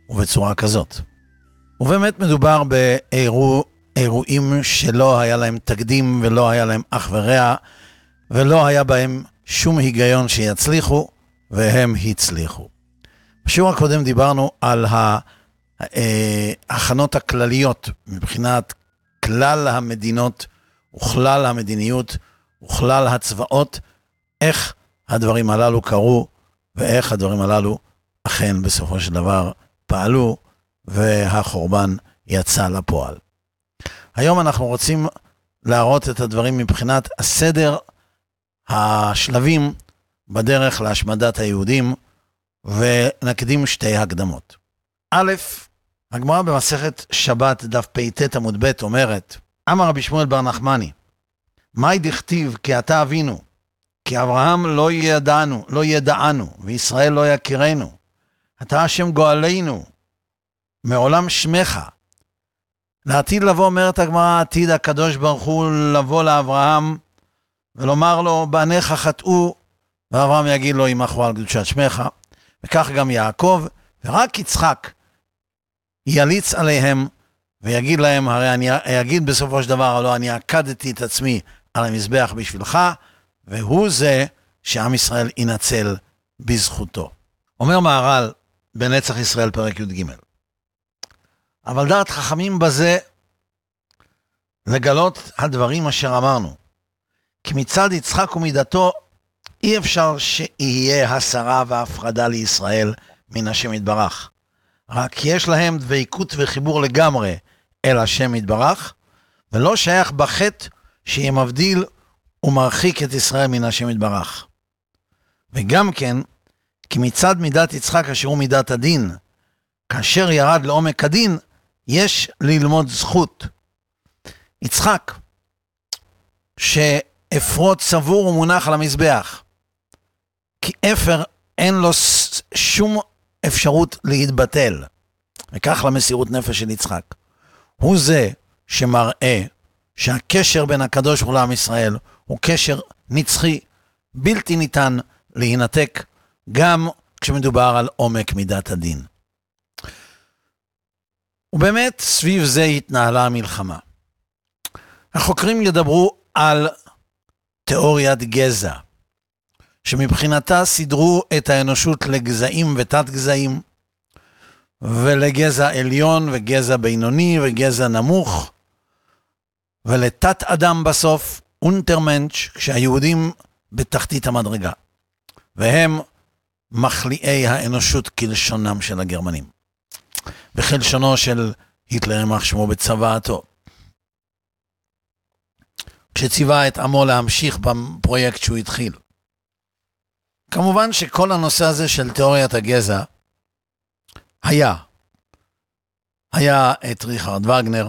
ובצורה כזאת. ובאמת מדובר באירועים שלא היה להם תקדים ולא היה להם אח ורע, ולא היה בהם שום היגיון שיצליחו, והם הצליחו. בשיעור הקודם דיברנו על ההכנות הכלליות מבחינת כלל המדינות וכלל המדיניות וכלל הצבאות, איך הדברים הללו קרו ואיך הדברים הללו אכן בסופו של דבר פעלו והחורבן יצא לפועל. היום אנחנו רוצים להראות את הדברים מבחינת הסדר השלבים בדרך להשמדת היהודים, ונקדים שתי הקדמות. א', הגמרא במסכת שבת דף פ"ט עמוד ב' אומרת, אמר רבי שמואל בר נחמני, מהי דכתיב כי אתה אבינו, כי אברהם לא ידענו, וישראל לא יכירנו, אתה השם גואלנו, מעולם שמך. לעתיד לבוא, אומרת הגמרא, עתיד הקדוש ברוך הוא לבוא לאברהם, ולומר לו, בניך חטאו, ואברהם יגיד לו, ימחו על קדושת שמך, וכך גם יעקב, ורק יצחק יליץ עליהם, ויגיד להם, הרי אני אגיד בסופו של דבר, הלא אני עקדתי את עצמי על המזבח בשבילך, והוא זה שעם ישראל ינצל בזכותו. אומר מהר"ל בנצח ישראל פרק י"ג, אבל דעת חכמים בזה לגלות הדברים אשר אמרנו, כי מצד יצחק ומידתו אי אפשר שיהיה הסרה והפרדה לישראל מן השם יתברך, רק יש להם דבקות וחיבור לגמרי אל השם יתברך, ולא שייך בחטא שיהיה מבדיל ומרחיק את ישראל מן השם יתברך. וגם כן, כי מצד מידת יצחק אשר הוא מידת הדין, כאשר ירד לעומק הדין, יש ללמוד זכות. יצחק, שאפרות סבור ומונח על המזבח, כי אפר אין לו שום אפשרות להתבטל, וכך למסירות נפש של יצחק. הוא זה שמראה שהקשר בין הקדוש ברוך הוא לעם ישראל הוא קשר נצחי, בלתי ניתן להינתק, גם כשמדובר על עומק מידת הדין. ובאמת סביב זה התנהלה המלחמה. החוקרים ידברו על תיאוריית גזע, שמבחינתה סידרו את האנושות לגזעים ותת גזעים, ולגזע עליון וגזע בינוני וגזע נמוך, ולתת אדם בסוף, אונטרמנץ', כשהיהודים בתחתית המדרגה, והם מחליאי האנושות כלשונם של הגרמנים, וכלשונו של היטלר יימח שמו בצוואתו, כשציווה את עמו להמשיך בפרויקט שהוא התחיל. כמובן שכל הנושא הזה של תיאוריית הגזע היה את ריכרד וגנר,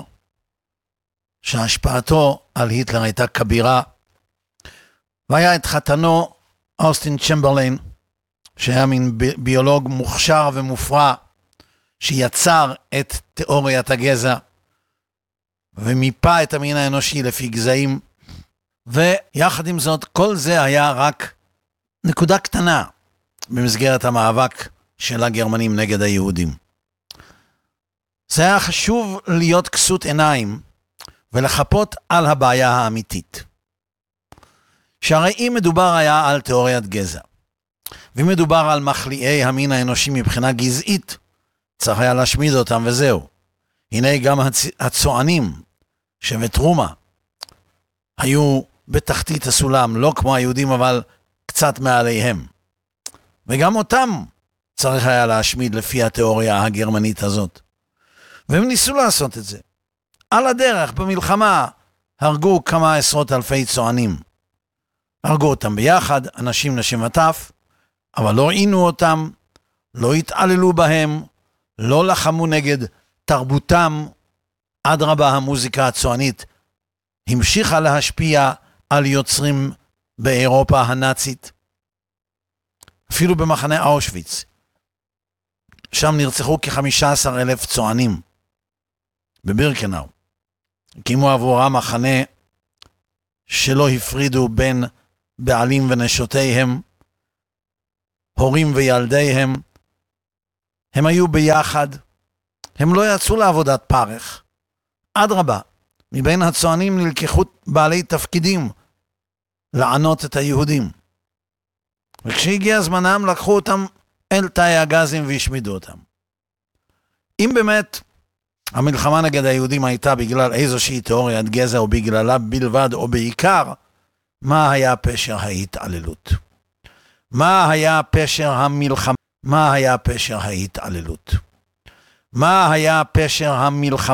שהשפעתו על היטלר הייתה כבירה, והיה את חתנו אוסטין צ'מברליין, שהיה מין ביולוג מוכשר ומופרע, שיצר את תיאוריית הגזע, ומיפה את המין האנושי לפי גזעים, ויחד עם זאת, כל זה היה רק נקודה קטנה, במסגרת המאבק של הגרמנים נגד היהודים. זה היה חשוב להיות כסות עיניים, ולחפות על הבעיה האמיתית. שהרי אם מדובר היה על תיאוריית גזע, ואם מדובר על מחליאי המין האנושי מבחינה גזעית, צריך היה להשמיד אותם וזהו. הנה גם הצוענים, שבט רומא, היו בתחתית הסולם, לא כמו היהודים אבל קצת מעליהם. וגם אותם צריך היה להשמיד לפי התיאוריה הגרמנית הזאת. והם ניסו לעשות את זה. על הדרך, במלחמה, הרגו כמה עשרות אלפי צוענים. הרגו אותם ביחד, אנשים נשים וטף, אבל לא עינו אותם, לא התעללו בהם, לא לחמו נגד תרבותם. אדרבה, המוזיקה הצוענית המשיכה להשפיע על יוצרים באירופה הנאצית. אפילו במחנה אושוויץ, שם נרצחו כ-15,000 צוענים. בבירקנאו הקימו עבורם מחנה שלא הפרידו בין בעלים ונשותיהם, הורים וילדיהם. הם היו ביחד הם לא יצאו לעבודת פרך. אדרבה, מבין הצוענים נלקחו בעלי תפקידים לענות את היהודים. וכשהגיע זמנם לקחו אותם אל תאי הגזים והשמידו אותם. אם באמת המלחמה נגד היהודים הייתה בגלל איזושהי תיאוריית גזע או בגללה בלבד או בעיקר, מה היה פשר ההתעללות? מה היה פשר המלחמה? מה היה פשר ההתעללות? מה היה פשר המלחמה?